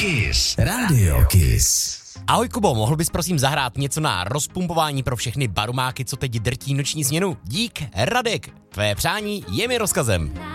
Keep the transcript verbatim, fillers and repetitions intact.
Kiss. Radio Kiss. Ahoj Kubo, mohl bys prosím zahrát něco na rozpumpování pro všechny barumáky, co teď drtí noční směnu? Dík, Radek. Tvé přání je mi rozkazem.